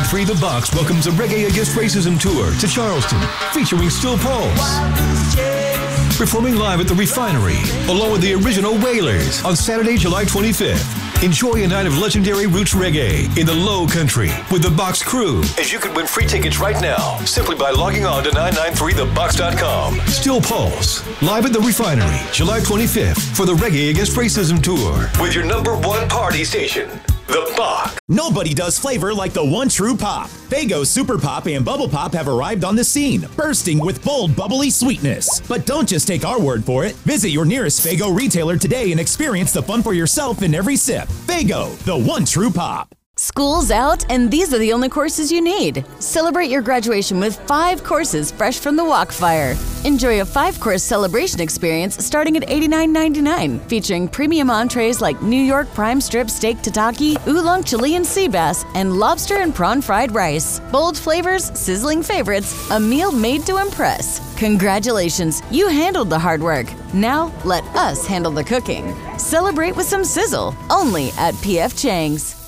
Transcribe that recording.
99.3 The Box welcomes a Reggae Against Racism tour to Charleston, featuring Still Pulse. Performing live at the Refinery, along with the original Wailers, on Saturday, July 25th. Enjoy a night of legendary roots reggae in the Low Country with the Box crew, as you can win free tickets right now simply by logging on to 993thebox.com. Still Pulse, live at the Refinery, July 25th for the Reggae Against Racism tour with your number one party station, The Box. Nobody does flavor like the one true pop. Faygo Super Pop and Bubble Pop have arrived on the scene, bursting with bold, bubbly sweetness. But don't just take our word for it. Visit your nearest Faygo retailer today and experience the fun for yourself in every sip. Faygo, the one true pop. School's out, and these are the only courses you need. Celebrate your graduation with 5 courses fresh from the Walkfire. Enjoy a 5-course celebration experience starting at $89.99, featuring premium entrees like New York prime strip steak tataki, oolong Chilean sea bass, and lobster and prawn fried rice. Bold flavors, sizzling favorites, a meal made to impress. Congratulations, you handled the hard work. Now let us handle the cooking. Celebrate with some sizzle, only at P.F. Chang's.